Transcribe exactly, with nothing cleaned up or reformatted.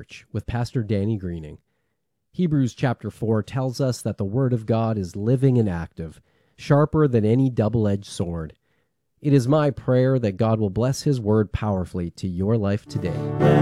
Church with Pastor Danny Greening. Hebrews chapter four tells us that the Word of God is living and active, sharper than any double-edged sword. It is my prayer that God will bless His Word powerfully to your life today.